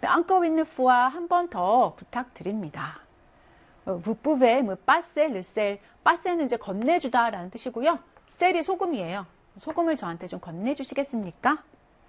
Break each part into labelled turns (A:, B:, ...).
A: encore une fois 한 번 더 부탁드립니다. vous pouvez me passer le sel. passer는 이제 건네주다라는 뜻이고요. 셀이 소금이에요. 소금을 저한테 좀 건네주시겠습니까?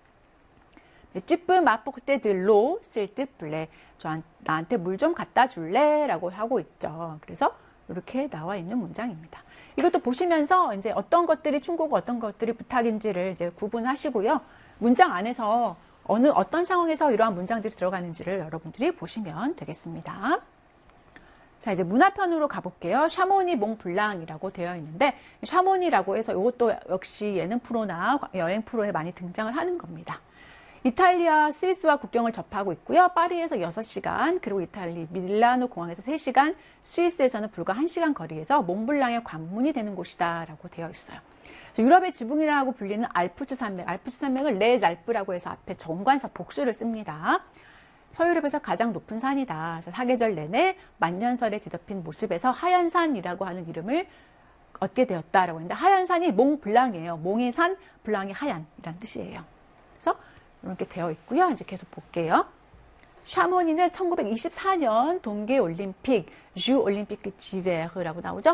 A: tu peux m'apporter de l'eau, s'il te plaît. 나한테 물 좀 갖다 줄래? 라고 하고 있죠. 그래서 이렇게 나와 있는 문장입니다. 이것도 보시면서 이제 어떤 것들이 충고고 어떤 것들이 부탁인지를 이제 구분하시고요. 문장 안에서 어떤 상황에서 이러한 문장들이 들어가는지를 여러분들이 보시면 되겠습니다. 자, 이제 문화편으로 가볼게요. 샤모니 몽블랑이라고 되어 있는데, 샤모니라고 해서 이것도 역시 예능 프로나 여행 프로에 많이 등장을 하는 겁니다. 이탈리아, 스위스와 국경을 접하고 있고요. 파리에서 6시간, 그리고 이탈리 밀라노 공항에서 3시간, 스위스에서는 불과 1시간 거리에서 몽블랑의 관문이 되는 곳이다라고 되어 있어요. 유럽의 지붕이라고 불리는 알프스 산맥을 레 알프라고 해서 앞에 정관사 복수를 씁니다. 서유럽에서 가장 높은 산이다. 사계절 내내 만년설에 뒤덮인 모습에서 하얀 산이라고 하는 이름을 얻게 되었다라고 했는데, 하얀 산이 몽블랑이에요. 몽의 산, 블랑이 하얀이라는 뜻이에요. 그래서 이렇게 되어 있고요. 이제 계속 볼게요. 샤모니는 1924년 동계올림픽, 주 올림픽 지베르라고 나오죠.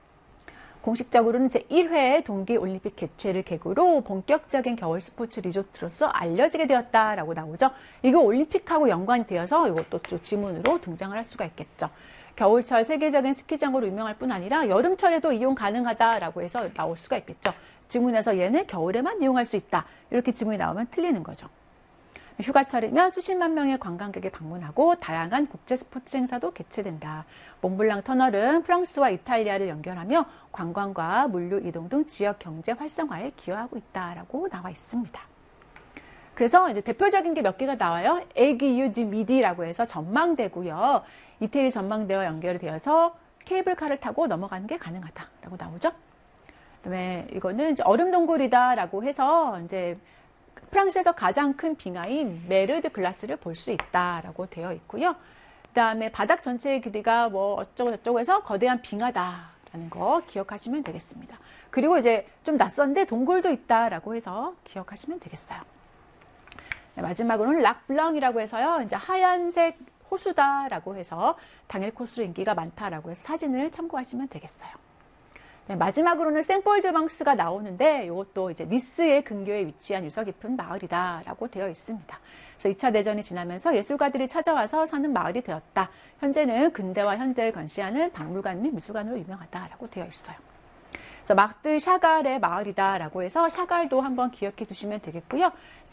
A: 공식적으로는 제1회 동계올림픽 개최를 계기로 본격적인 겨울 스포츠 리조트로서 알려지게 되었다라고 나오죠. 이거 올림픽하고 연관이 되어서 이것도 또 지문으로 등장을 할 수가 있겠죠. 겨울철 세계적인 스키장으로 유명할 뿐 아니라 여름철에도 이용 가능하다라고 해서 나올 수가 있겠죠. 지문에서 얘는 겨울에만 이용할 수 있다. 이렇게 지문이 나오면 틀리는 거죠. 휴가철이면 수십만 명의 관광객이 방문하고 다양한 국제 스포츠 행사도 개최된다. 몽블랑 터널은 프랑스와 이탈리아를 연결하며 관광과 물류 이동 등 지역 경제 활성화에 기여하고 있다라고 나와 있습니다. 그래서 이제 대표적인 게 몇 개가 나와요. 에기유 디 미디라고 해서 전망대고요. 이태리 전망대와 연결이 되어서 케이블카를 타고 넘어가는 게 가능하다라고 나오죠. 그다음에 이거는 이제 얼음 동굴이다라고 해서 이제 프랑스에서 가장 큰 빙하인 메르드 글라스를 볼 수 있다라고 되어 있고요. 그다음에 바닥 전체의 길이가 뭐 어쩌고 저쩌고 해서 거대한 빙하다라는 거 기억하시면 되겠습니다. 그리고 이제 좀 낯선데 동굴도 있다라고 해서 기억하시면 되겠어요. 네, 마지막으로는 락블랑이라고 해서요. 이제 하얀색 호수다라고 해서 당일 코스로 인기가 많다라고 해서 사진을 참고하시면 되겠어요. 네, 마지막으로는 생폴드방스가 나오는데 이것도 이제 니스의 근교에 위치한 유서 깊은 마을이다라고 되어 있습니다. 그래서 2차 대전이 지나면서 예술가들이 찾아와서 사는 마을이 되었다. 현재는 근대와 현재를 건시하는 박물관 및 미술관으로 유명하다라고 되어 있어요. 그래서 마르트 샤갈의 마을이다라고 해서 샤갈도 한번 기억해 두시면 되겠고요.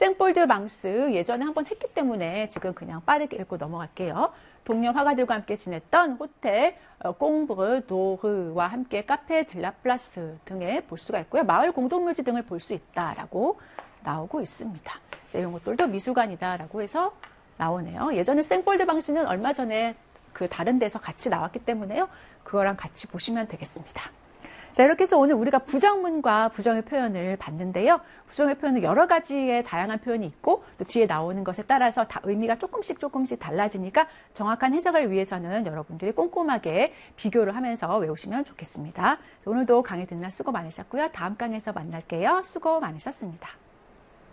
A: 생폴드방스 예전에 한번 했기 때문에 지금 그냥 빠르게 읽고 넘어갈게요. 동료 화가들과 함께 지냈던 호텔 꽁브르 도르와 함께 카페 들라플라스 등에 볼 수가 있고요. 마을 공동묘지 등을 볼 수 있다라고 나오고 있습니다. 이런 것들도 미술관이다라고 해서 나오네요. 예전에 생폴드방스는 얼마 전에 그 다른 데서 같이 나왔기 때문에요. 그거랑 같이 보시면 되겠습니다. 자, 이렇게 해서 오늘 우리가 부정문과 부정의 표현을 봤는데요. 부정의 표현은 여러 가지의 다양한 표현이 있고 또 뒤에 나오는 것에 따라서 다 의미가 조금씩 달라지니까 정확한 해석을 위해서는 여러분들이 꼼꼼하게 비교를 하면서 외우시면 좋겠습니다. 오늘도 강의 듣느라 수고 많으셨고요. 다음 강의에서 만날게요. 수고 많으셨습니다.